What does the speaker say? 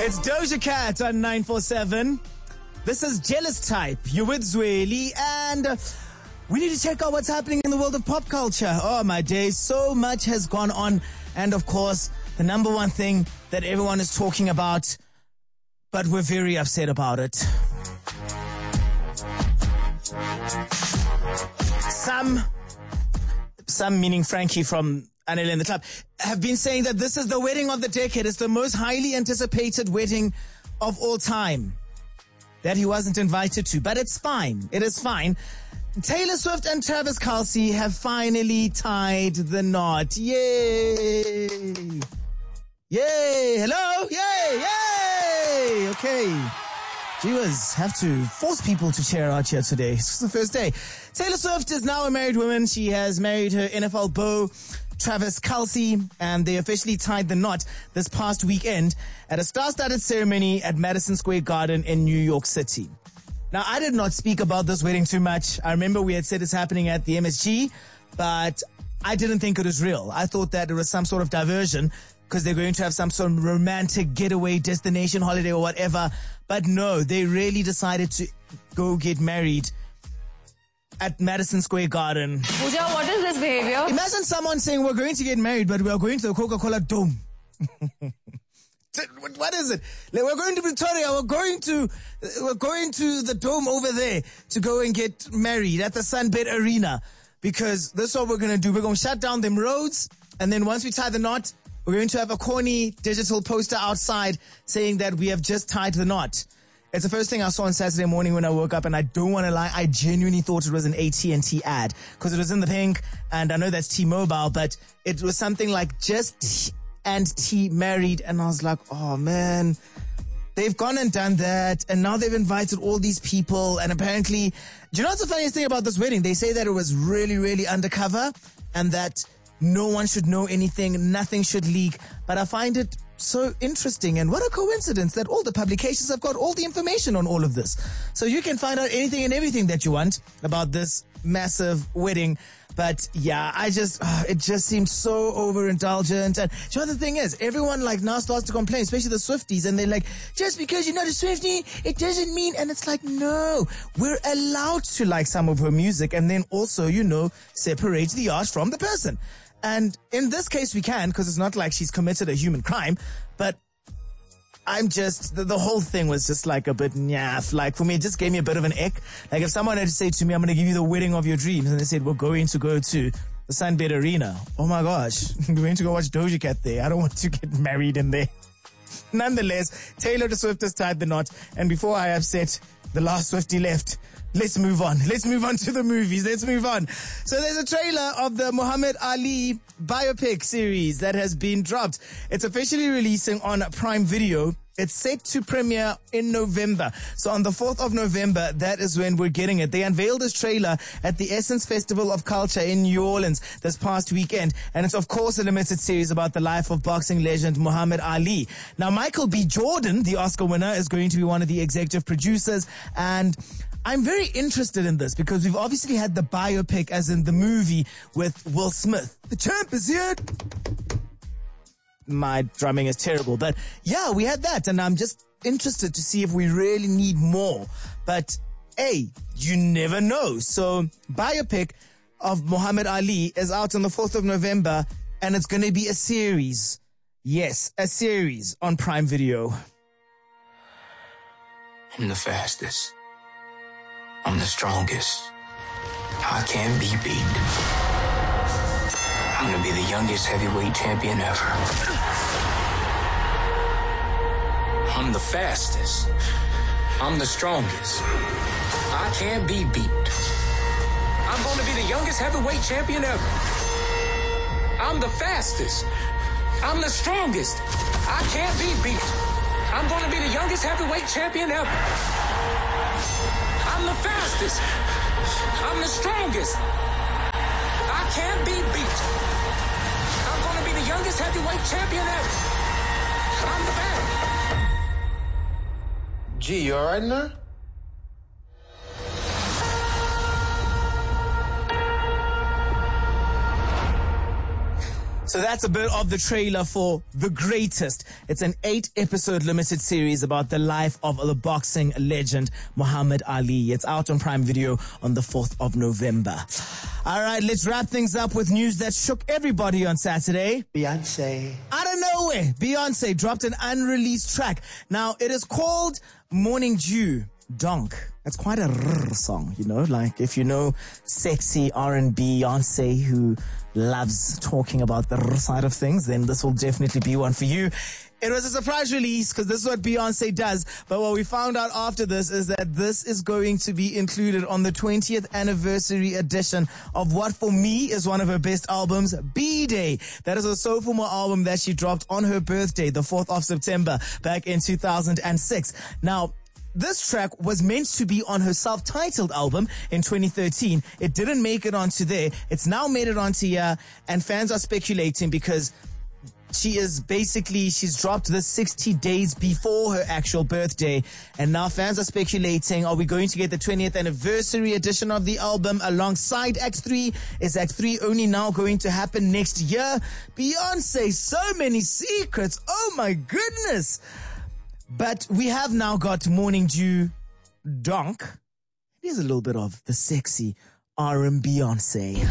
It's Doja Cat on 947. This is Jealous Type. You're with Zweli, and we need to check out what's happening in the world of pop culture. Oh my days, so much has gone on, and of course, the number one thing that everyone is talking about, but we're very upset about it. Some meaning Frankie from Anil in the Club, have been saying that this is the wedding of the decade. It's the most highly anticipated wedding of all time that he wasn't invited to. But it's fine. It is fine. Taylor Swift and Travis Kelce have finally tied the knot. Yay! Yay! Hello! Yay! Yay! Okay. Viewers have to force people to cheer out here today. It's the first day. Taylor Swift is now a married woman. She has married her NFL beau, Travis Kelce, and they officially tied the knot this past weekend at a star-studded ceremony at Madison Square Garden in New York City. Now, I did not speak about this wedding too much. I remember we had said it's happening at the MSG, but I didn't think it was real. I thought that it was some sort of diversion because they're going to have some sort of romantic getaway destination holiday or whatever. But no, they really decided to go get married at Madison Square Garden. Pooja, what is this behavior? Imagine someone saying, we're going to get married, but we are going to the Coca-Cola Dome. What is it? Like, we're going to Pretoria. We're going to the Dome over there to go and get married at the Sunbed Arena, because this is what we're going to do. We're going to shut down them roads, and then once we tie the knot, we're going to have a corny digital poster outside saying that we have just tied the knot. It's the first thing I saw on Saturday morning when I woke up, and I don't want to lie, I genuinely thought it was an AT&T ad because it was in the pink, and I know that's T-Mobile, but it was something like just and T married, and I was like, oh man, they've gone and done that, and now they've invited all these people, and apparently, do you know what's the funniest thing about this wedding? They say that it was really, really undercover, and that no one should know anything, nothing should leak, but I find it so interesting, and what a coincidence that all the publications have got all the information on all of this. So you can find out anything and everything that you want about this massive wedding. But yeah, it just seems so overindulgent. And you know, the thing is, everyone like now starts to complain, especially the Swifties, and they're like, just because you're not a Swiftie, it doesn't mean, and it's like, no, we're allowed to like some of her music and then also, you know, separate the art from the person. And in this case, we can, because it's not like she's committed a human crime, but I'm just, the whole thing was just like a bit naff. Like for me, it just gave me a bit of an ick. Like if someone had to say to me, I'm going to give you the wedding of your dreams, and they said, we're going to go to the Sunbed Arena. Oh my gosh, we're going to go watch Doja Cat there. I don't want to get married in there. Nonetheless, Taylor Swift has tied the knot, and before I upset the last Swiftie left, let's move on. Let's move on to the movies. Let's move on. So there's a trailer of the Muhammad Ali biopic series that has been dropped. It's officially releasing on Prime Video. It's set to premiere in November. So on the 4th of November, that is when we're getting it. They unveiled this trailer at the Essence Festival of Culture in New Orleans this past weekend. And it's, of course, a limited series about the life of boxing legend Muhammad Ali. Now, Michael B. Jordan, the Oscar winner, is going to be one of the executive producers. And I'm very interested in this because we've obviously had the biopic, as in the movie with Will Smith. The champ is here. My drumming is terrible, but yeah, we had that, and I'm just interested to see if we really need more. But hey, you never know. So biopic of Muhammad Ali is out on the 4th of November, and it's going to be a series. Yes, a series on Prime Video. I'm the fastest. I'm the strongest. I can't be beat. I'm gonna be the youngest heavyweight champion ever. I'm the fastest. I'm the strongest. I can't be beat. I'm gonna be the youngest heavyweight champion ever. I'm the fastest. I'm the strongest. I can't be beat. I'm gonna be the youngest heavyweight champion ever. I'm the fastest. I'm the strongest. I can't be beat. I'm gonna be the youngest heavyweight champion ever. I'm the best. G, you alright now? So that's a bit of the trailer for The Greatest. It's an 8-episode limited series about the life of the boxing legend Muhammad Ali. It's out on Prime Video on the 4th of November. All right, let's wrap things up with news that shook everybody on Saturday. Beyonce. Out of nowhere, Beyonce dropped an unreleased track. Now, it is called Morning Dew. Donk. That's quite a song, you know, like if you know sexy R&B Beyonce who loves talking about the side of things, then this will definitely be one for you. It was a surprise release because this is what Beyonce does. But what we found out after this is that this is going to be included on the 20th anniversary edition of what for me is one of her best albums, B-Day. That is a sophomore album that she dropped on her birthday, the 4th of September, back in 2006. Now, this track was meant to be on her self-titled album in 2013. It didn't make it onto there. It's now made it onto here, and fans are speculating because she's dropped this 60 days before her actual birthday, and now fans are speculating, are we going to get the 20th anniversary edition of the album alongside Act 3? Is Act 3 only now going to happen next year? Beyonce, so many secrets. Oh my goodness. But we have now got Morning Dew Donk. Here's a little bit of the sexy R&B Beyonce.